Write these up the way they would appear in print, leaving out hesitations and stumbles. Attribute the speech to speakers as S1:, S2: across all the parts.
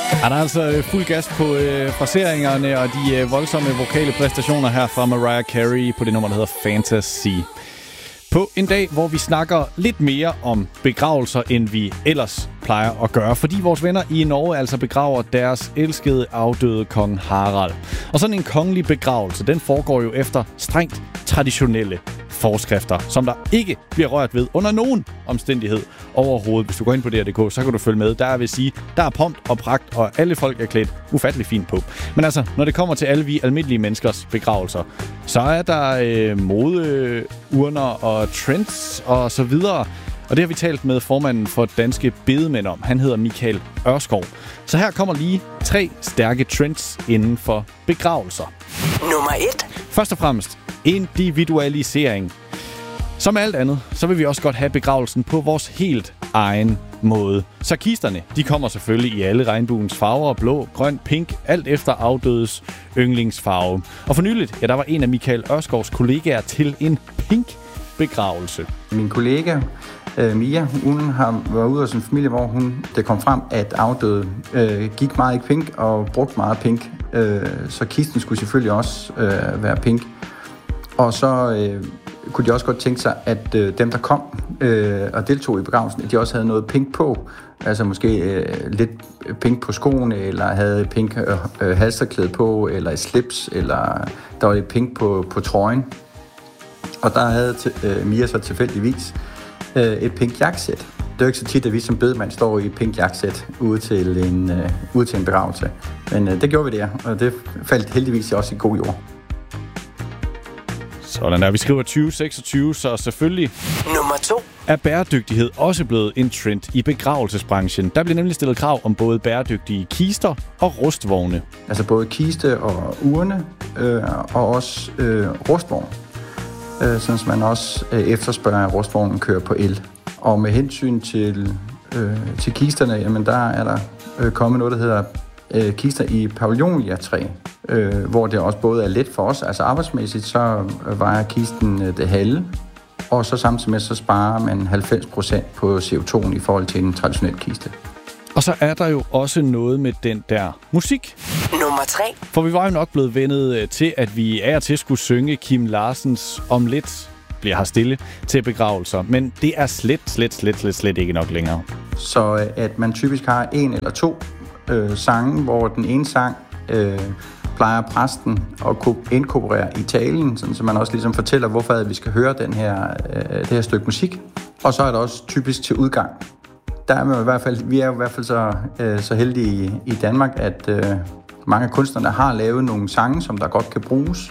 S1: Der er altså fuld gas på fraseringerne og de voldsomme vokale præstationer her fra Mariah Carey på det nummer, der hedder Fantasy. På en dag, hvor vi snakker lidt mere om begravelser, end vi ellers plejer at gøre, fordi vores venner i Norge altså begraver deres elskede afdøde kong Harald. Og sådan en kongelig begravelse, den foregår jo efter strengt traditionelle forskrifter, som der ikke bliver rørt ved under nogen omstændighed overhovedet. Hvis du går ind på DR.dk, så kan du følge med. Der vil sige, der er pomp og pragt, og alle folk er klædt ufattelig fint på. Men altså, når det kommer til alle vi almindelige menneskers begravelser, så er der modeurner og trends og så videre. Og det har vi talt med formanden for Danske Bedemænd om. Han hedder Michael Ørskov. Så her kommer lige 3 stærke trends inden for begravelser.
S2: Nummer 1.
S1: Først og fremmest individualisering. Som alt andet, så vil vi også godt have begravelsen på vores helt egen måde. Så kisterne, de kommer selvfølgelig i alle regnbuens farver, blå, grøn, pink, alt efter afdødes yndlingsfarve. Og for nyligt, der var en af Michael Ørskovs kollegaer til en pink begravelse.
S3: Min kollega Mia, hun har været ude af sin familie, hvor det kom frem, at afdøde gik meget i pink og brugte meget pink. Så kisten skulle selvfølgelig også være pink. Og så kunne de også godt tænke sig, at dem, der kom og deltog i begravelsen, at de også havde noget pink på. Altså måske lidt pink på skoene, eller havde pink halsterklæde på, eller et slips, eller der var lidt pink på trøjen. Og der havde Mia så tilfældigvis et pink jakkesæt. Det er jo ikke så tit, at vi som bedemand står i et pink jakkesæt ude til en begravelse. Men det gjorde vi der, og det faldt heldigvis også i god jord.
S1: Sådan der. Vi skriver 2026, så selvfølgelig
S2: Nummer 2.
S1: er bæredygtighed også blevet en trend i begravelsesbranchen. Der bliver nemlig stillet krav om både bæredygtige kister og rustvogne.
S3: Altså både kiste og urne og også rustvogn. Sådan at man også efterspørger, at rustvognen kører på el. Og med hensyn til kisterne, jamen der er der kommet noget, der hedder kister i pavillonia-træ, hvor det også både er let for os, altså arbejdsmæssigt, så vejer kisten det halve, og så samtidig med, så sparer man 90% på CO2 i forhold til en traditionel kiste.
S1: Og så er der jo også noget med den der musik.
S2: Nummer 3.
S1: For vi var jo nok blevet vendet til, at vi af og til skulle synge Kim Larsens Om lidt bliver her stille til begravelser. Men det er slet ikke nok længere.
S3: Så at man typisk har 1 eller 2 sange, hvor den ene sang plejer præsten at kunne inkorporere i talen, så man også ligesom fortæller, hvorfor vi skal høre det her stykke musik. Og så er det også typisk til udgang. Der er vi er i hvert fald så heldige i Danmark, at mange af kunstnerne har lavet nogle sange, som der godt kan bruges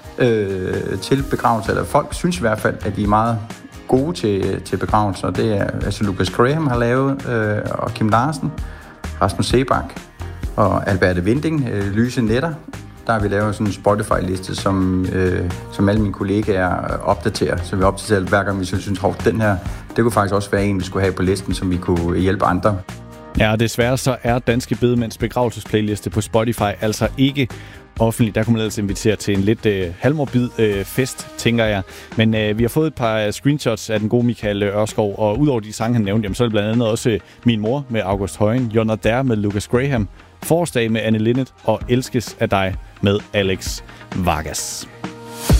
S3: til begravelser. Eller folk synes i hvert fald, at de er meget gode til begravelser. Det er altså Lucas Graham har lavet, og Kim Larsen, Rasmus Seebach og Alberte Winding, Lyse Netter. Der har vi lavet sådan en Spotify-liste, som alle mine kollegaer opdaterer. Så vi opdaterer hver gang, vi synes, at den her, det kunne faktisk også være en, vi skulle have på listen, som vi kunne hjælpe andre.
S1: Ja, og desværre så er Danske Bedemænds begravelsesplayliste på Spotify altså ikke offentlig. Der kunne man altså invitere til en lidt halvmorbid fest, tænker jeg. Men vi har fået et par screenshots af den gode Michael Ørskov, og udover de sange, han nævnte, jamen, så er det blandt andet også Min mor med August Højen, You're Not There med Lucas Graham, Forårsdag med Anne Linnet og Elskes af dig med Alex Vargas.